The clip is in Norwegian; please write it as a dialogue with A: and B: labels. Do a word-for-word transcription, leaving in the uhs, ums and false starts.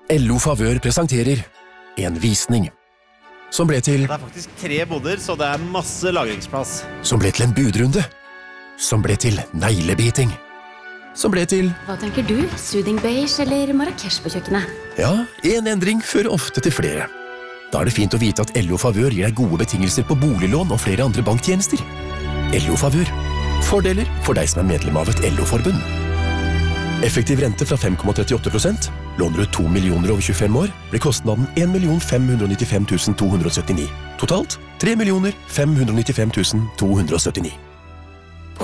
A: L O Favør presenterer en visning som ble til
B: Det er faktisk tre boder, så det er masse lagringsplass.
A: Som ble til en budrunde. Som ble til neglebiting. Som ble til
C: Hva tenker du? Soothing beige eller Marrakesh på kjøkkenet?
A: Ja, en endring fører ofte til flere. Da er det fint å vite at L O Favør gir deg gode betingelser på boliglån og flere andre banktjenester. L O Favør. Fordeler for deg som er medlem av et L O-forbund. Effektiv rente fra fem komma trettiåtte prosent. Låner du to millioner over tjuefem år, blir kostnaden en million fem hundre nittifem tusen to hundre syttini. Totalt tre millioner fem hundre nittifem tusen to hundre syttini.